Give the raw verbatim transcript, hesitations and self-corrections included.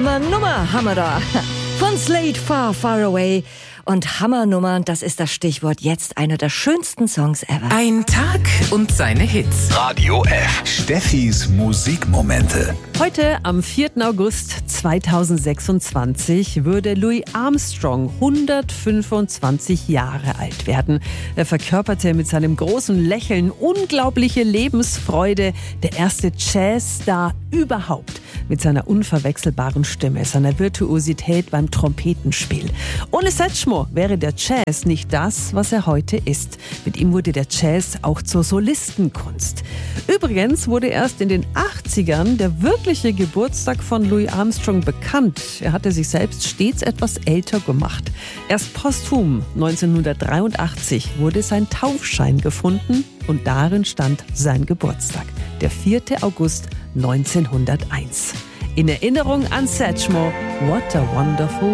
Hammernummer haben wir da. Von Slade, Far, Far Away. Und Hammernummern, das ist das Stichwort. Jetzt einer der schönsten Songs ever. Ein Tag und seine Hits. Radio F. Steffis Musikmomente. Heute, am vierten August zweitausendsechsundzwanzig, würde Louis Armstrong hundertfünfundzwanzig Jahre alt werden. Er verkörperte mit seinem großen Lächeln unglaubliche Lebensfreude, der erste Jazzstar überhaupt. Mit seiner unverwechselbaren Stimme, seiner Virtuosität beim Trompetenspiel. Ohne Satchmo wäre der Jazz nicht das, was er heute ist. Mit ihm wurde der Jazz auch zur Solistenkunst. Übrigens wurde erst in den achtzigern der wirkliche Geburtstag von Louis Armstrong bekannt. Er hatte sich selbst stets etwas älter gemacht. Erst posthum neunzehnhundertdreiundachtzig wurde sein Taufschein gefunden und darin stand sein Geburtstag, der vierte August neunzehnhunderteins. In Erinnerung an Satchmo, What a Wonderful